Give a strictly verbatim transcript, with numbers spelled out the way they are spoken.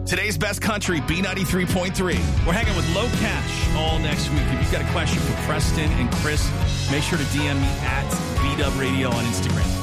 Today's best country, B ninety-three point three. We're hanging with Low Cash all next week. If you've got a question for Preston and Chris, make sure to D M me at B Dub Radio on Instagram.